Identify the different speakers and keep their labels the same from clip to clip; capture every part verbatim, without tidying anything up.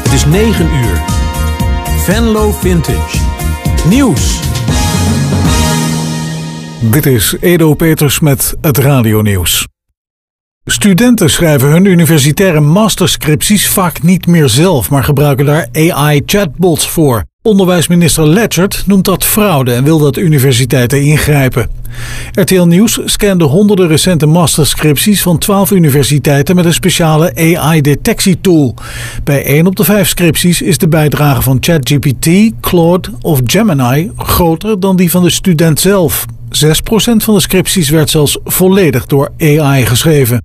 Speaker 1: Het is negen uur. Venlo Vintage. Nieuws.
Speaker 2: Dit is Edo Peters met het radionieuws. Studenten schrijven hun universitaire masterscripties vaak niet meer zelf, maar gebruiken daar A I-chatbots voor. Onderwijsminister Leggert noemt dat fraude en wil dat universiteiten ingrijpen. R T L Nieuws scande honderden recente masterscripties van twaalf universiteiten met een speciale A I-detectietool. Bij één op de vijf scripties is de bijdrage van ChatGPT, Claude of Gemini groter dan die van de student zelf. zes procent van de scripties werd zelfs volledig door A I geschreven.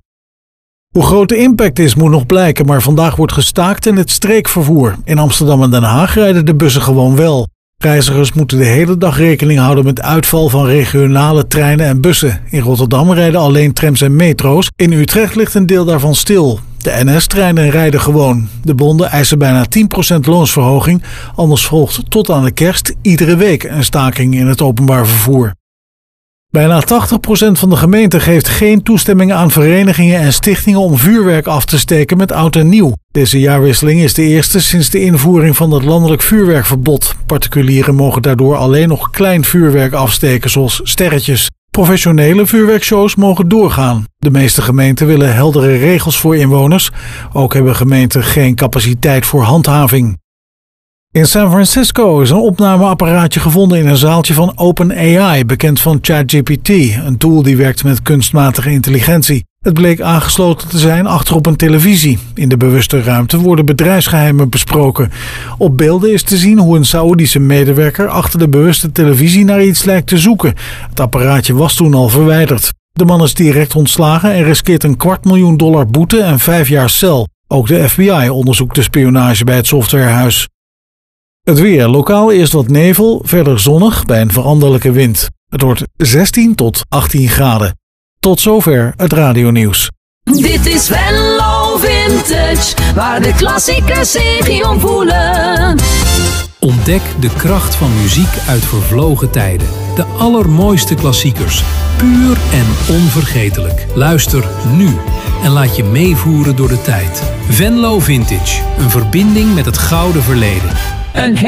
Speaker 2: Hoe groot de impact is moet nog blijken, maar vandaag wordt gestaakt in het streekvervoer. In Amsterdam en Den Haag rijden de bussen gewoon wel. Reizigers moeten de hele dag rekening houden met uitval van regionale treinen en bussen. In Rotterdam rijden alleen trams en metro's. In Utrecht ligt een deel daarvan stil. De N S-treinen rijden gewoon. De bonden eisen bijna tien procent loonsverhoging. Anders volgt tot aan de kerst iedere week een staking in het openbaar vervoer. Bijna tachtig procent van de gemeente geeft geen toestemming aan verenigingen en stichtingen om vuurwerk af te steken met oud en nieuw. Deze jaarwisseling is de eerste sinds de invoering van het landelijk vuurwerkverbod. Particulieren mogen daardoor alleen nog klein vuurwerk afsteken, zoals sterretjes. Professionele vuurwerkshows mogen doorgaan. De meeste gemeenten willen heldere regels voor inwoners. Ook hebben gemeenten geen capaciteit voor handhaving. In San Francisco is een opnameapparaatje gevonden in een zaaltje van OpenAI, bekend van ChatGPT, een tool die werkt met kunstmatige intelligentie. Het bleek aangesloten te zijn achterop een televisie. In de bewuste ruimte worden bedrijfsgeheimen besproken. Op beelden is te zien hoe een Saoedische medewerker achter de bewuste televisie naar iets lijkt te zoeken. Het apparaatje was toen al verwijderd. De man is direct ontslagen en riskeert een kwart miljoen dollar boete en vijf jaar cel. Ook de F B I onderzoekt de spionage bij het softwarehuis. Het weer. Lokaal eerst wat nevel, verder zonnig bij een veranderlijke wind. Het wordt zestien tot achttien graden. Tot zover het radionieuws.
Speaker 3: Dit is Venlo Vintage, waar de klassiekers zich omvoelen.
Speaker 1: Ontdek de kracht van muziek uit vervlogen tijden. De allermooiste klassiekers. Puur en onvergetelijk. Luister nu en laat je meevoeren door de tijd. Venlo Vintage. Een verbinding met het gouden verleden.
Speaker 3: Een